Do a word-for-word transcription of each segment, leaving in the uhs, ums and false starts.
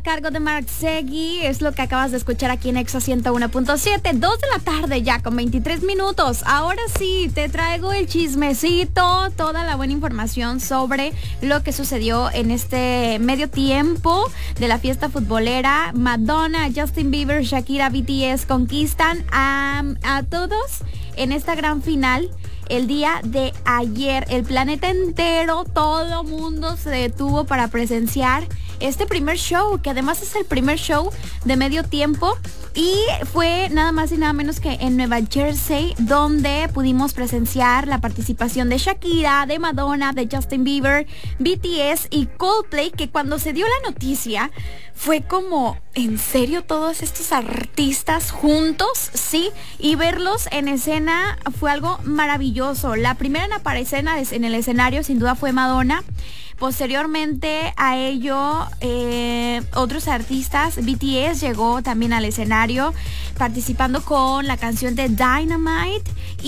cargo de Mark Segui. Es lo que acabas de escuchar aquí en Exa ciento uno punto siete. Dos de la tarde ya con veintitrés minutos. Ahora sí, te traigo el chismecito, toda la buena información sobre lo que sucedió en este medio tiempo de la fiesta futbolera. Madonna, Justin Bieber, Shakira, B T S conquistan a, a todos en esta gran final. El día de ayer, el planeta entero, todo mundo se detuvo para presenciar este primer show, que además es el primer show de medio tiempo, y fue nada más y nada menos que en Nueva Jersey, donde pudimos presenciar la participación de Shakira, de Madonna, de Justin Bieber, B T S y Coldplay, que cuando se dio la noticia fue como, ¿en serio todos estos artistas juntos? Sí, y verlos en escena fue algo maravilloso. La primera en aparecer en el escenario sin duda fue Madonna. Posteriormente a ello, eh, otros artistas, B T S llegó también al escenario participando con la canción de Dynamite,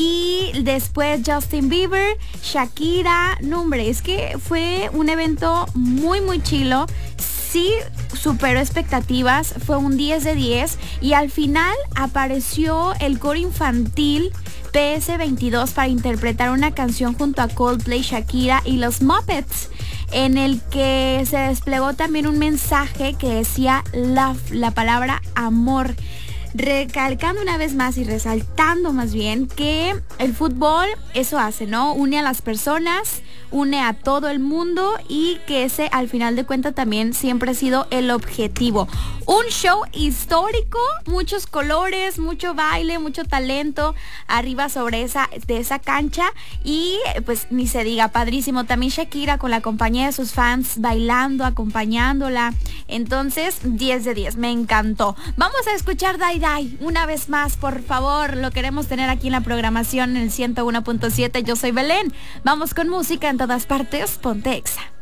y después Justin Bieber, Shakira. No, hombre, es que fue un evento muy muy chilo. Sí, superó expectativas, fue un diez de diez, y al final apareció el coro infantil P S veintidós para interpretar una canción junto a Coldplay, Shakira y los Muppets, en el que se desplegó también un mensaje que decía love, la palabra amor, recalcando una vez más y resaltando más bien que el fútbol eso hace, ¿no? Une a las personas, une a todo el mundo, y que ese al final de cuentas también siempre ha sido el objetivo. Un show histórico, muchos colores, mucho baile, mucho talento arriba sobre esa, de esa cancha, y pues ni se diga, padrísimo. También Shakira con la compañía de sus fans bailando, acompañándola. Entonces, diez de diez, me encantó. Vamos a escuchar Die Die una vez más, por favor. Lo queremos tener aquí en la programación en el ciento uno punto siete. Yo soy Belén. Vamos con música en todas partes. Ponte Exa.